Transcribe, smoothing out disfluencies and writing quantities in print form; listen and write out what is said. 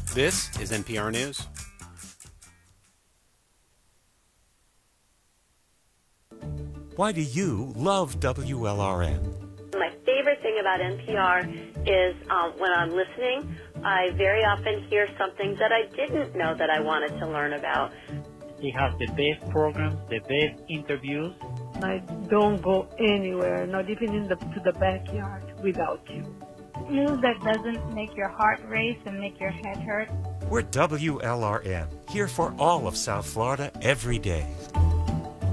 This is NPR News. Why do you love WLRN? My favorite thing about NPR is when I'm listening, I very often hear something that I didn't know that I wanted to learn about. They have the best programs, the best interviews. I don't go anywhere, not even to the backyard, without you. News that doesn't make your heart race and make your head hurt. We're WLRN, here for all of South Florida every day.